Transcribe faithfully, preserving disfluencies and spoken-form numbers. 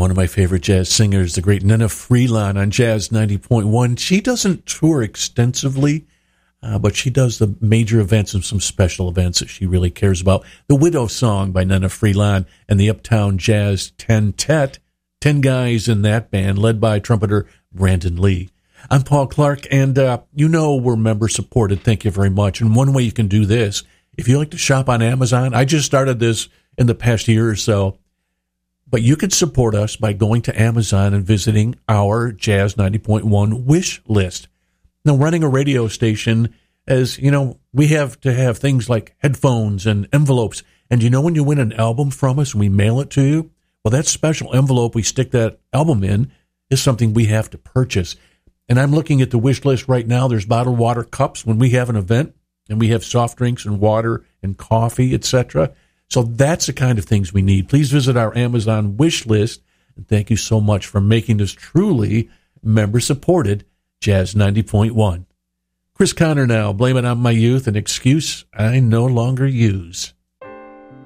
one of my favorite jazz singers, the great Nina Freelon on Jazz ninety point one. She doesn't tour extensively, uh, but she does the major events and some special events that she really cares about. The Widow Song by Nina Freelon and the Uptown Jazz Ten-Tet, ten guys in that band, led by trumpeter Brandon Lee. I'm Paul Clark, and uh, you know we're member-supported. Thank you very much. And one way you can do this, if you like to shop on Amazon, I just started this in the past year or so, but you can support us by going to Amazon and visiting our Jazz ninety point one wish list. Now, running a radio station, as you know, we have to have things like headphones and envelopes. And you know when you win an album from us and we mail it to you? Well, that special envelope we stick that album in is something we have to purchase. And I'm looking at the wish list right now. There's bottled water cups when we have an event, and we have soft drinks and water and coffee, et cetera. So that's the kind of things we need. Please visit our Amazon wish list. And thank you so much for making this truly member-supported Jazz ninety point one. Chris Connor now, Blame It On My Youth, an excuse I no longer use.